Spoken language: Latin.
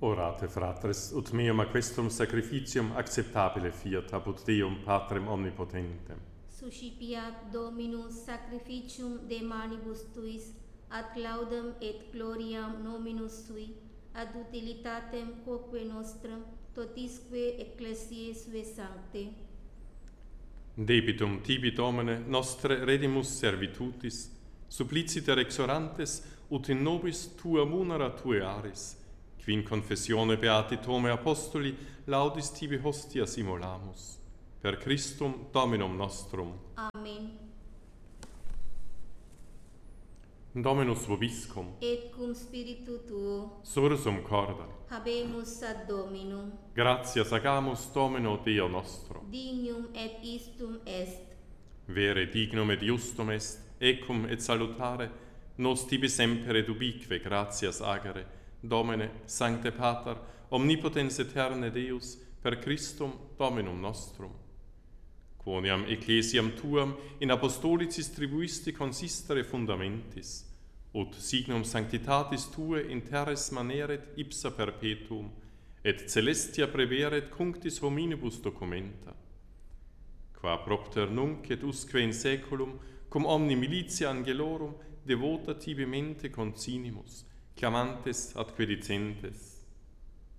Orate, fratres, ut meum a questum sacrificium acceptabile fiat apud Deum Patrem omnipotentem. Suscipiat Dominus sacrificium de manibus tuis, ad laudem et gloriam nominus sui, ad utilitatem quoque nostrum, totisque ecclesiae sue sancte. Debitum tibi Domine nostre redimus servitutis, suppliciter exorantes, ut in nobis tua munera tue aris, qui in confessione beati Tome Apostoli laudis tibi hostias immolamus. Per Christum Dominum nostrum. Amen. Dominus vobiscum. Et cum spiritu tuo, Sursum corda. habemus ad Dominum. Gratias agamus Domino Deo nostro. Dignum et istum est. Vere dignum et justum est, ecum et salutare, nos tibi semper ubique gratias agere, Domine, Sancte Pater, omnipotens aeterne Deus, per Christum Dominum nostrum. Quoniam ecclesiam tuam in apostolicis tribuisti consistere fundamentis, ut signum sanctitatis tue in terris maneret ipsa perpetuum, et celestia preveret cunctis hominibus documenta. Qua propter nunc et usque in saeculum, cum omni militia angelorum, devota tibi mente consinimus, clamantes ad quedicentes.